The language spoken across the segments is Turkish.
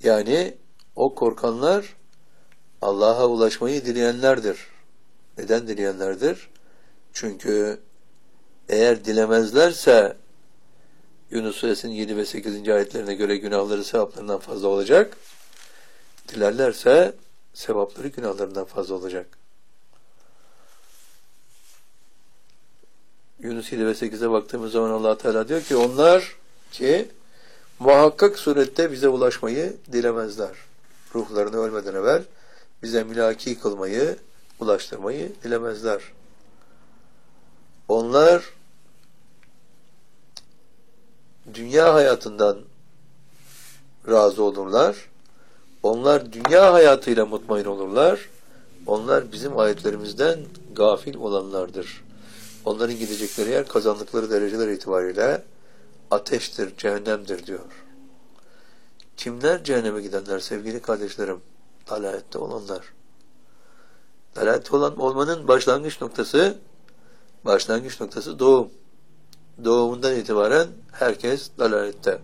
Yani o korkanlar Allah'a ulaşmayı dileyenlerdir. Neden dileyenlerdir? Çünkü eğer dilemezlerse Yunus Suresinin 7 ve 8. ayetlerine göre günahları sevaplarından fazla olacak. Dilerlerse sevapları günahlarından fazla olacak. Yunus 7 ve 8'e baktığımız zaman Allah Teala diyor ki onlar ki muhakkak surette bize ulaşmayı dilemezler. Ruhlarını ölmeden evvel bize mülaki kılmayı, ulaştırmayı dilemezler. Onlar dünya hayatından razı olurlar. Onlar dünya hayatıyla mutmain olurlar. Onlar bizim ayetlerimizden gafil olanlardır. Onların gidecekleri yer kazandıkları dereceler itibariyle ateştir, cehennemdir diyor. Kimler cehenneme gidenler sevgili kardeşlerim? Dalalette olanlar. Dalalette olmanın başlangıç noktası doğum. Doğumundan itibaren herkes dalalette.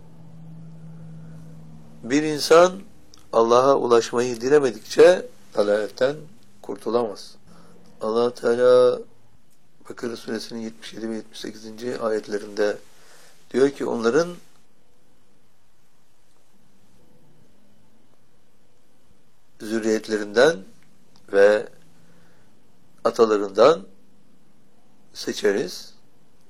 Bir insan Allah'a ulaşmayı dilemedikçe dalaletten kurtulamaz. Allah Teala Bakara Suresinin 77 ve 78. ayetlerinde diyor ki onların zürriyetlerinden ve atalarından seçeriz.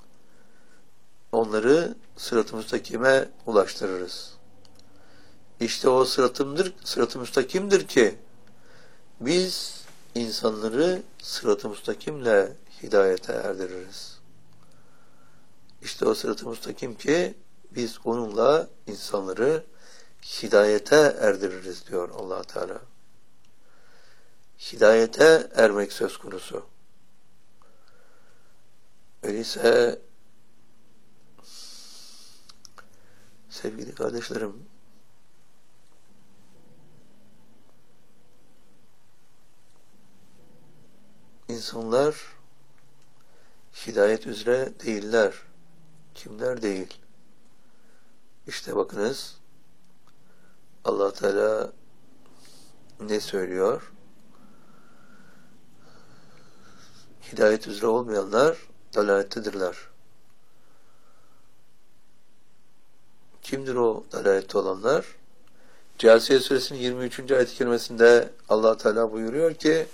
Onları sırat-ı müstakime ulaştırırız. İşte o sırat-ı müstakimdir ki biz insanları sırat-ı müstakimle hidayete erdiririz. İşte o sırat-ı müstakim ki biz onunla insanları hidayete erdiririz diyor Allah Teala. Hidayete ermek söz konusu. Öyleyse sevgili kardeşlerim, insanlar hidayet üzere değiller. Kimler değil? İşte bakınız Allah Teala ne söylüyor? Hidayet üzere olmayanlar dalalettedirler. Kimdir o dalalette olanlar? Câsiye Suresinin 23. ayet-i kerimesinde Allah Teala buyuruyor ki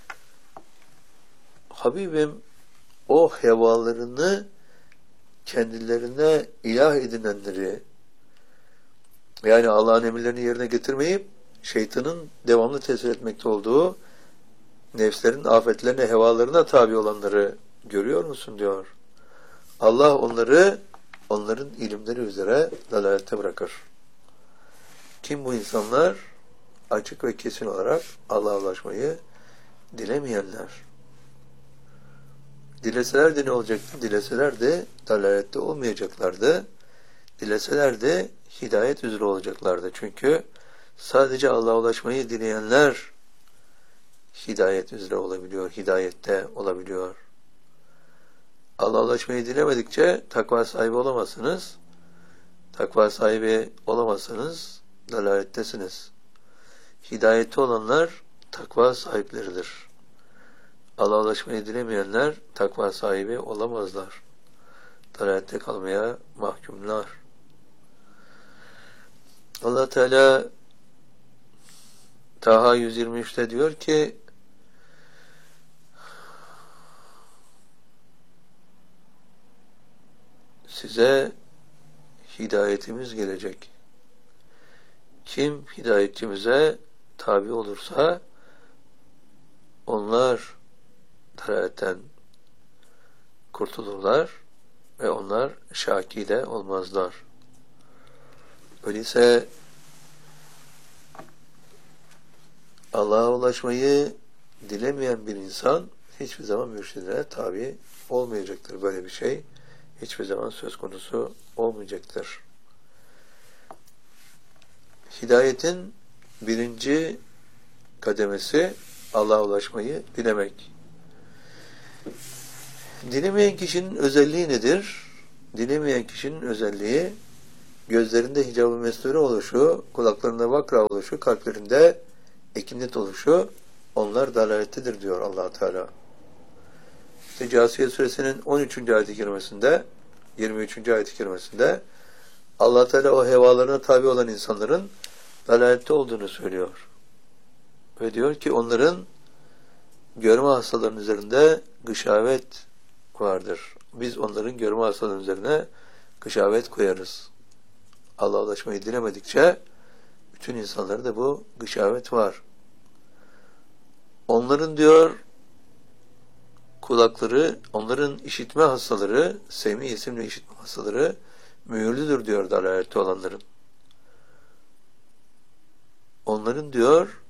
Habibim o hevalarını kendilerine ilah edinenleri, yani Allah'ın emirlerini yerine getirmeyip şeytanın devamlı tesir etmekte olduğu nefslerin afetlerine, hevalarına tabi olanları görüyor musun diyor. Allah onları onların ilimleri üzere dalalette bırakır. Kim bu insanlar? Açık ve kesin olarak Allah'a ulaşmayı dilemeyenler. Dileseler de ne olacaktı? Dileseler de dalalette olmayacaklardı. Dileseler de hidayet üzere olacaklardı. Çünkü sadece Allah'a ulaşmayı dileyenler hidayet üzere olabiliyor, hidayette olabiliyor. Allah'a ulaşmayı dilemedikçe takva sahibi olamazsınız. Takva sahibi olamazsanız dalalettesiniz. Hidayette olanlar takva sahipleridir. Allah'a ulaşmayı dilemeyenler takva sahibi olamazlar. Dalalette kalmaya mahkumlar. Allah Teala Taha 123'te diyor ki size hidayetimiz gelecek. Kim hidayetçimize tabi olursa onlar dalaletten kurtulurlar ve onlar şaki de olmazlar. Öyleyse Allah'a ulaşmayı dilemeyen bir insan hiçbir zaman mürşidine tabi olmayacaktır. Böyle bir şey hiçbir zaman söz konusu olmayacaktır. Hidayetin birinci kademesi Allah'a ulaşmayı dilemek. Dilemeyen kişinin özelliği nedir? Dilemeyen kişinin özelliği gözlerinde hicab-ı mesture oluşu, kulaklarında vakra oluşu, kalplerinde ekinnet oluşu, onlar dalalettedir diyor Allah Teala. İşte Câsiye suresinin 13. ayet-i kerimesinde, 23. ayet-i kerimesinde Allah Teala o hevalarına tabi olan insanların dalalette olduğunu söylüyor. Ve diyor ki onların görme hastalarının üzerinde gışavet vardır. Biz onların görme hastalarının üzerine gışavet koyarız. Allah'a ulaşmayı dilemedikçe bütün insanlarda da bu gışavet var. Onların diyor kulakları, onların işitme hastaları, semi isimli işitme hastaları mühürlüdür diyor dalalette olanların. Onların diyor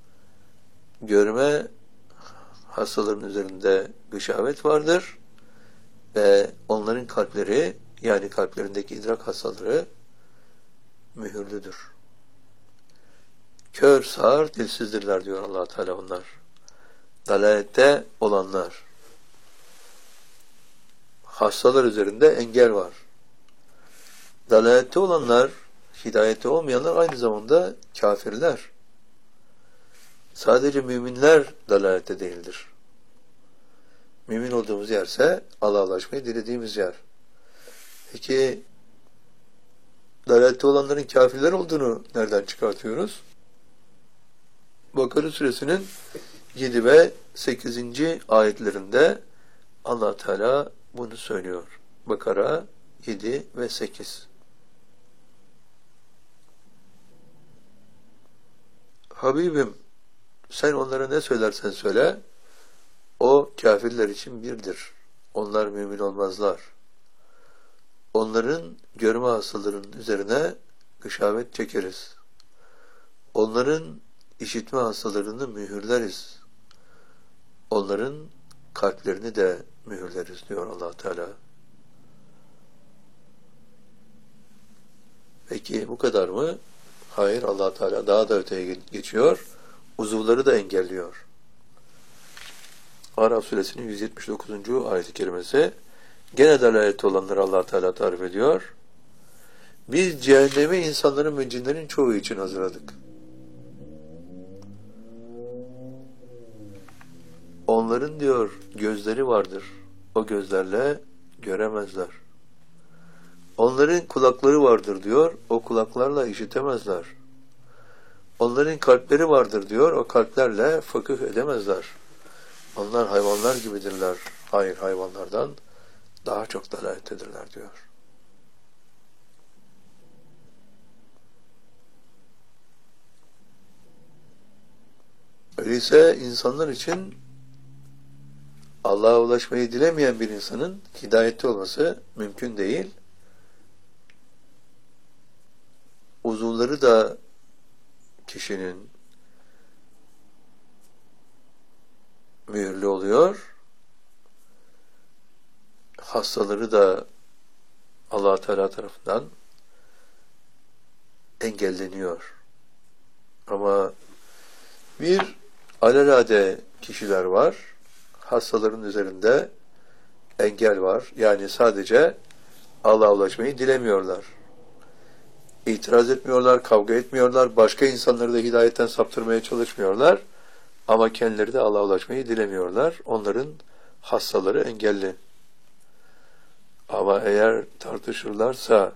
görme hastaların üzerinde gışavet vardır ve onların kalpleri, yani kalplerindeki idrak hastaları mühürlüdür. Kör, sağır, dilsizdirler diyor Allah Teala onlar. Dalalette olanlar. Hastalar üzerinde engel var. Dalalette olanlar, hidayette olmayanlar aynı zamanda kafirler. Sadece müminler dalalette değildir. Mümin olduğumuz yerse Allah'a ulaşmayı dilediğimiz yer. Peki dalalette olanların kafirler olduğunu nereden çıkartıyoruz? Bakara suresinin 7 ve 8. ayetlerinde Allah Teala bunu söylüyor. Bakara 7 ve 8. Habibim, sen onlara ne söylersen söyle, o kafirler için birdir. Onlar mümin olmazlar. Onların görme hastalarının üzerine gışavet çekeriz. Onların işitme hastalarını mühürleriz. Onların kalplerini de mühürleriz diyor Allah Teala. Peki bu kadar mı? Hayır, Allah Teala daha da öteye geçiyor. Uzuvları da engelliyor. Araf suresinin 179. ayet-i kerimesi gene dalalette olanları Allah Teala tarif ediyor. Biz cehennemi insanların ve cinlerin çoğu için hazırladık. Onların diyor gözleri vardır. O gözlerle göremezler. Onların kulakları vardır diyor. O kulaklarla işitemezler. Onların kalpleri vardır diyor. O kalplerle fıkıh edemezler. Onlar hayvanlar gibidirler. Hayır, hayvanlardan daha çok dalalettedirler diyor. Öyleyse insanlar için Allah'a ulaşmayı dilemeyen bir insanın hidayette olması mümkün değil. Uzuvları da kişinin mühürlü oluyor. Hastaları da Allah Teala tarafından engelleniyor. Ama bir alelade kişiler var. Hastaların üzerinde engel var. Yani sadece Allah'a ulaşmayı dilemiyorlar. İtiraz etmiyorlar, kavga etmiyorlar, başka insanları da hidayetten saptırmaya çalışmıyorlar. Ama kendileri de Allah'a ulaşmayı dilemiyorlar. Onların hastaları engelli. Ama eğer tartışırlarsa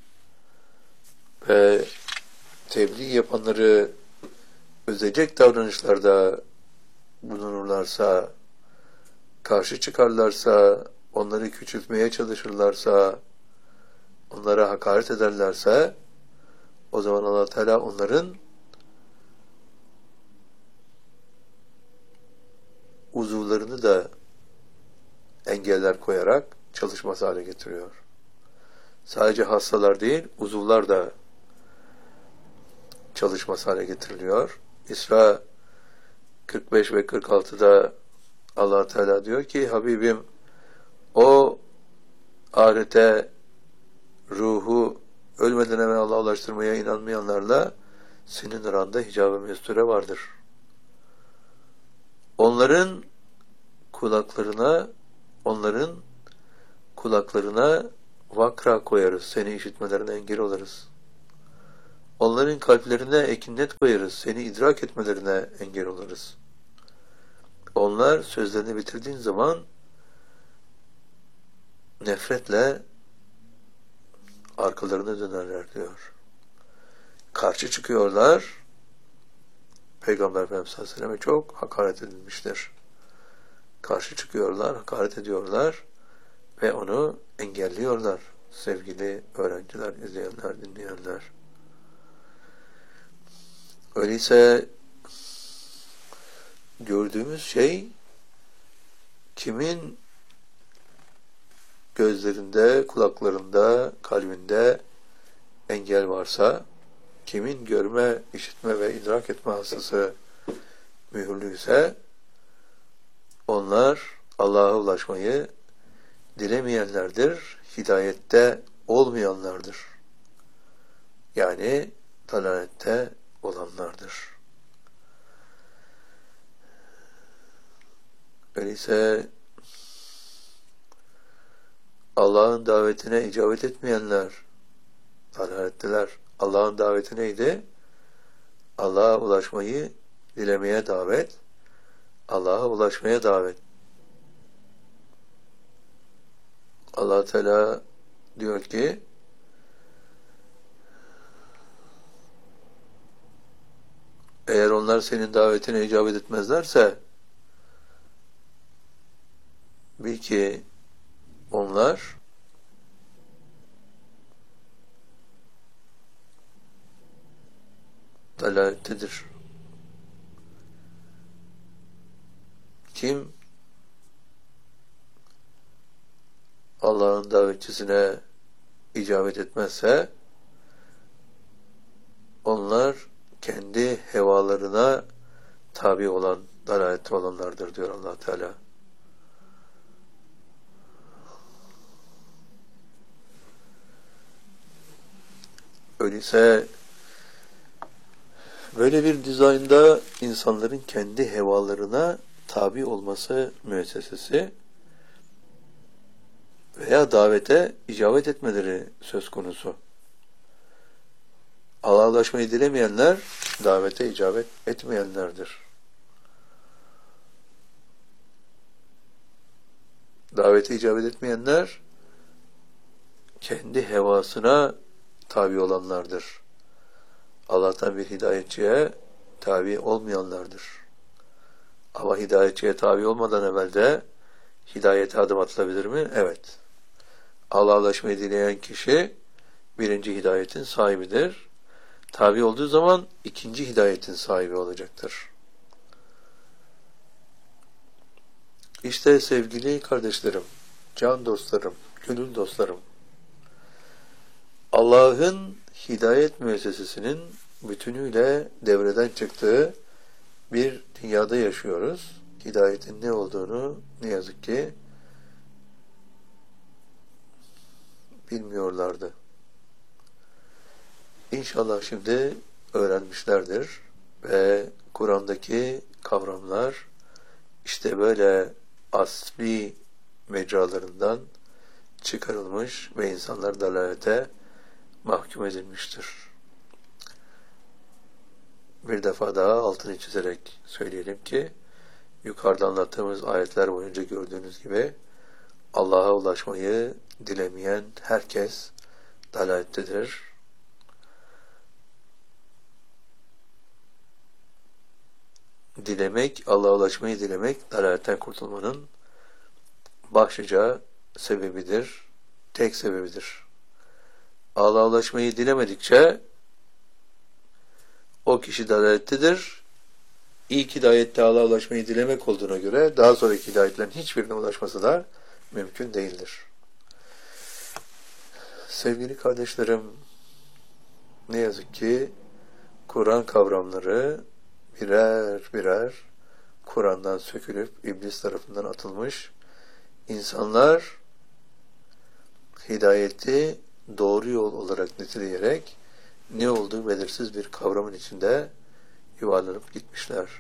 ve tebliğ yapanları özecek davranışlarda bulunurlarsa, karşı çıkarlarsa, onları küçültmeye çalışırlarsa, onlara hakaret ederlerse, o zaman Allah Teala onların uzuvlarını da engeller koyarak çalışmaz hale getiriyor. Sadece hastalar değil, uzuvlar da çalışmaz hale getiriliyor. İsra 45 ve 46'da Allah Teala diyor ki, Habibim, o ahirete ruhu ölmeden evvel Allah'a ulaştırmaya inanmayanlarla senin aranda hicab-ı mesture vardır. Onların kulaklarına vakra koyarız, seni işitmelerine engel oluruz. Onların kalplerine ekinnet koyarız, seni idrak etmelerine engel oluruz. Onlar sözlerini bitirdiğin zaman nefretle arkalarına dönerler diyor. Karşı çıkıyorlar. Peygamber Efendimiz sallallahu aleyhi ve selleme çok hakaret edilmiştir. Karşı çıkıyorlar, hakaret ediyorlar ve onu engelliyorlar. Sevgili öğrenciler, izleyenler, dinleyenler. Öyleyse gördüğümüz şey kimin gözlerinde, kulaklarında, kalbinde engel varsa, kimin görme, işitme ve idrak etme hastası mühürlüyse, onlar Allah'a ulaşmayı dilemeyenlerdir, hidayette olmayanlardır. Yani dalalette olanlardır. Öyleyse Allah'ın davetine icabet etmeyenler dalaletteler. Allah'ın daveti neydi? Allah'a ulaşmayı dilemeye davet, Allah'a ulaşmaya davet. Allah Teala diyor ki, eğer onlar senin davetine icabet etmezlerse, bil ki onlar dalalettedir. Kim Allah'ın davetçisine icabet etmezse, onlar kendi hevalarına tabi olan, dalalette olanlardır diyor Allah Teala. Öyleyse böyle bir dizaynda insanların kendi hevalarına tabi olması müessesesi veya davete icabet etmeleri söz konusu. Allah'a ulaşmayı dilemeyenler davete icabet etmeyenlerdir. Davete icabet etmeyenler kendi hevasına tabi olanlardır. Allah'tan bir hidayetçiye tabi olmayanlardır. Ama hidayetçiye tabi olmadan evvel de hidayete adım atılabilir mi? Evet. Allah'a ulaşmayı dileyen kişi birinci hidayetin sahibidir. Tabi olduğu zaman ikinci hidayetin sahibi olacaktır. İşte sevgili kardeşlerim, can dostlarım, gönül dostlarım, Allah'ın hidayet müessesesinin bütünüyle devreden çıktığı bir dünyada yaşıyoruz. Hidayetin ne olduğunu ne yazık ki bilmiyorlardı. İnşallah şimdi öğrenmişlerdir ve Kur'an'daki kavramlar işte böyle asli mecralarından çıkarılmış ve insanlar dalalete mahkum edilmiştir. Bir defa daha altını çizerek söyleyelim ki, yukarıda anlattığımız ayetler boyunca gördüğünüz gibi Allah'a ulaşmayı dilemeyen herkes dalalettedir. Dilemek, Allah'a ulaşmayı dilemek, dalaletten kurtulmanın başlıca sebebidir, tek sebebidir. Allah'a ulaşmayı dilemedikçe o kişi dalalettedir. İlk hidayette Allah'a ulaşmayı dilemek olduğuna göre daha sonraki hidayetlerin hiçbirine ulaşması da mümkün değildir. Sevgili kardeşlerim, ne yazık ki Kur'an kavramları birer birer Kur'an'dan sökülüp iblis tarafından atılmış, insanlar hidayeti doğru yol olarak niteleyerek ne olduğu belirsiz bir kavramın içinde yuvarlanıp gitmişler.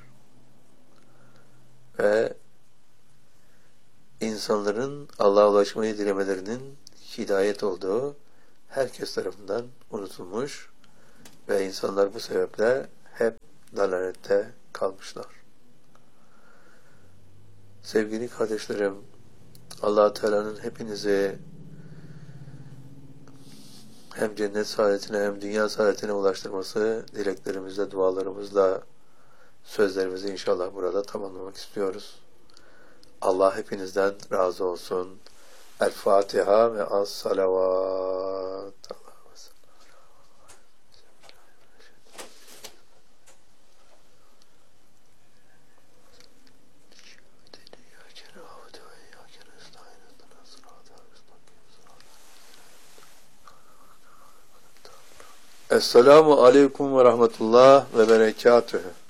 Ve insanların Allah'a ulaşmayı dilemelerinin hidayet olduğu herkes tarafından unutulmuş ve insanlar bu sebeple hep dalalette kalmışlar. Sevgili kardeşlerim, Allah Teala'nın hepinizi hem cennet saadetine hem dünya saadetine ulaştırması dileklerimizle, dualarımızla sözlerimizi inşallah burada tamamlamak istiyoruz. Allah hepinizden razı olsun. El Fatiha ve as salavat. Esselamu aleyküm ve rahmetullah ve berekatühü.